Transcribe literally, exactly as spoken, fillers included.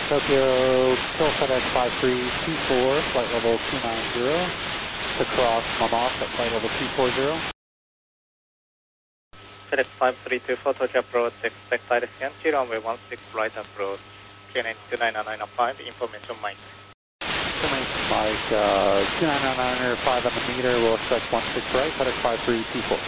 Tokyo, Kill FedEx five three two four, flight level two nine zero, to cross Mamas at flight level two four zero. FedEx five three two four, Tokyo approach, expect direct Yankee, runway one six, right approach, K nine two nine nine five, information Mike. Information Mike, uh, two nine nine nine five on the meter, we'll expect one six right, FedEx five three two four.